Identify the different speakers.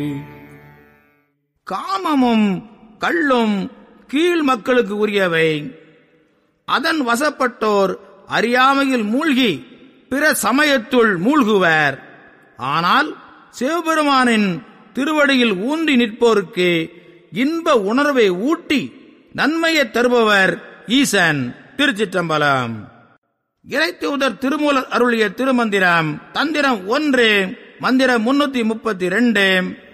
Speaker 1: காமமும் கள்ளும் கீழ் மக்களுக்கு உரியவை. அதன் வசப்பட்டோர் அறியாமையில் மூழ்கி பிற சமயத்துள் மூழ்குவர். ஆனால் சிவபெருமானின் திருவடியில் ஊன்றி நிற்போருக்கு இன்ப உணர்வை ஊட்டி நன்மையை தருபவர் ஈசன். திருச்சிற்றம்பலம். இறைத்தூதர் திருமூலர் அருளிய திருமந்திரம் தந்திரம் 1 மந்திரம் 332.